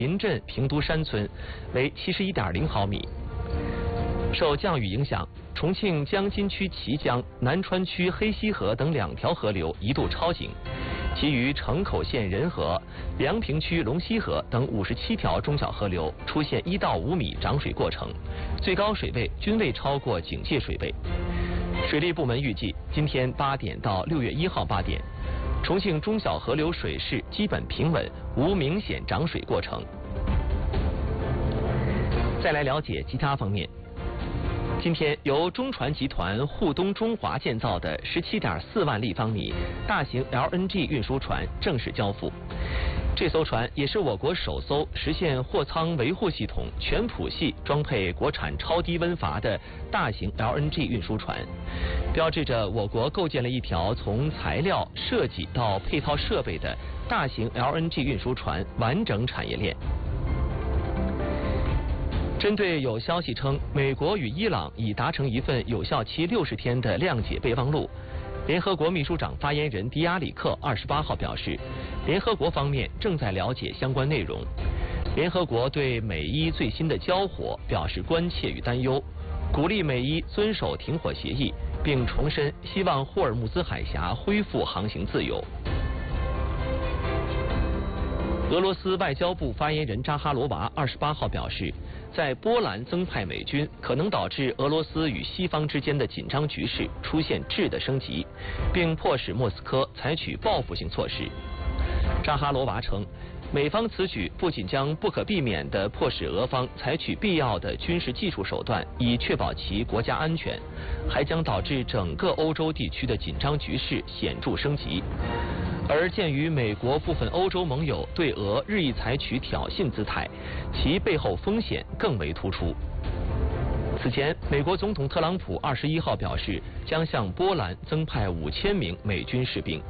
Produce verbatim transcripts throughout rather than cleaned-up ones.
临镇平都山村为七十一点零毫米。受降雨影响，重庆江津区綦江、南川区黑溪河等两条河流一度超警，其余城口县仁河、梁平区龙溪河等五十七条中小河流出现一到五米涨水过程，最高水位均未超过警戒水位。水利部门预计，今天八点到六月一号八点，重庆中小河流水势基本平稳，无明显涨水过程。再来了解其他方面。今天，由中船集团沪东中华建造的十七点四万立方米大型 L N G 运输船正式交付。这艘船也是我国首艘实现货舱维护系统全谱系装配国产超低温阀的大型 L N G 运输船，标志着我国构建了一条从材料设计到配套设备的大型 L N G 运输船完整产业链。针对有消息称美国与伊朗已达成一份有效期六十天的谅解备忘录，联合国秘书长发言人迪亚里克二十八号表示，联合国方面正在了解相关内容。联合国对美伊最新的交火表示关切与担忧，鼓励美伊遵守停火协议，并重申希望霍尔木兹海峡恢复航行自由。俄罗斯外交部发言人扎哈罗娃二十八号表示，在波兰增派美军可能导致俄罗斯与西方之间的紧张局势出现质的升级，并迫使莫斯科采取报复性措施。扎哈罗娃称，美方此举不仅将不可避免地迫使俄方采取必要的军事技术手段以确保其国家安全，还将导致整个欧洲地区的紧张局势显著升级。而鉴于美国部分欧洲盟友对俄日益采取挑衅姿态，其背后风险更为突出。此前，美国总统特朗普二十一号表示，将向波兰增派五千名美军士兵。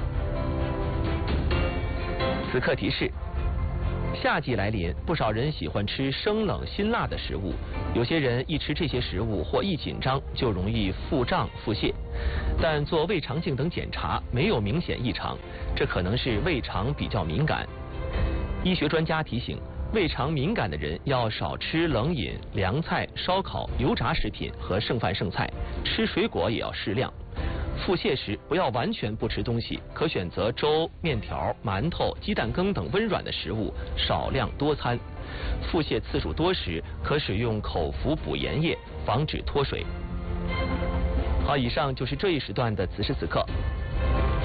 此刻提示：夏季来临，不少人喜欢吃生冷辛辣的食物，有些人一吃这些食物或一紧张就容易腹胀腹泻。但做胃肠镜等检查没有明显异常，这可能是胃肠比较敏感。医学专家提醒，胃肠敏感的人要少吃冷饮、凉菜、烧烤、油炸食品和剩饭剩菜，吃水果也要适量。腹泻时不要完全不吃东西，可选择粥、面条、馒头、鸡蛋羹等温软的食物，少量多餐。腹泻次数多时，可使用口服补盐液，防止脱水。好，以上就是这一时段的此时此刻。